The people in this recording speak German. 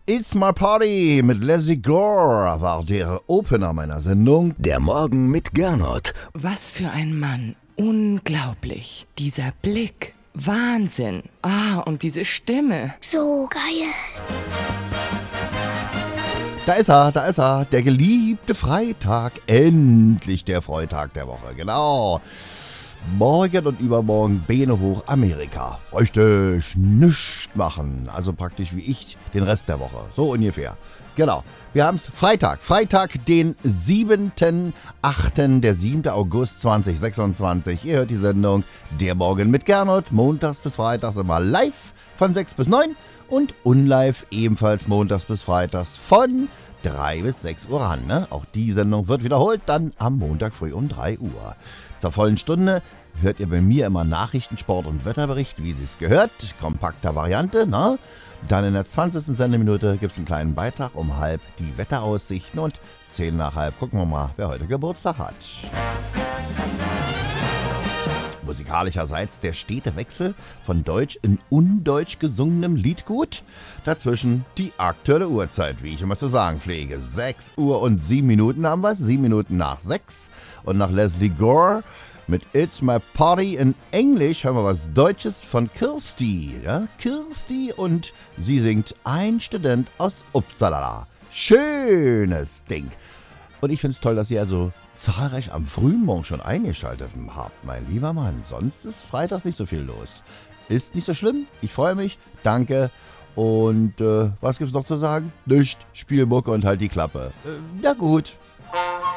It's My Party mit Leslie Gore war der Opener meiner Sendung. Der Morgen mit Gernot. Was für ein Mann. Unglaublich. Dieser Blick. Wahnsinn. Und diese Stimme. So geil. Da ist er, der geliebte Freitag. Endlich der Freitag der Woche, genau. Morgen und übermorgen Beine hoch Amerika. Richtig nichts machen. Also praktisch wie ich den Rest der Woche. So ungefähr. Genau. Wir haben es Freitag, den 7.8., der 7. August 2026. Ihr hört die Sendung Der Morgen mit Gernot. Montags bis freitags immer live von 6 bis 9 und unlive ebenfalls montags bis freitags von 3 bis 6 Uhr ran. Ne? Auch die Sendung wird wiederholt dann am Montag früh um 3 Uhr. Zur vollen Stunde hört ihr bei mir immer Nachrichten, Sport und Wetterbericht, wie sie es gehört. Kompakter Variante, ne? Dann in der 20. Sendeminute gibt es einen kleinen Beitrag um halb die Wetteraussichten und 10 nach halb gucken wir mal, wer heute Geburtstag hat. Musikalischerseits der stete Wechsel von Deutsch in Undeutsch gesungenem Liedgut. Dazwischen die aktuelle Uhrzeit, wie ich immer zu sagen pflege. 6 Uhr und 7 Minuten haben wir es, 7 Minuten nach 6. Und nach Leslie Gore mit It's My Party in Englisch hören wir was Deutsches von Kirsti. Ja? Kirsti, und sie singt Ein Student aus Uppsala. Schönes Ding. Und ich finde es toll, dass ihr also zahlreich am frühen Morgen schon eingeschaltet habt, mein lieber Mann. Sonst ist Freitag nicht so viel los. Ist nicht so schlimm. Ich freue mich. Danke. Und was gibt's noch zu sagen? Nichts. Spiel Mucke und halt die Klappe. Ja gut.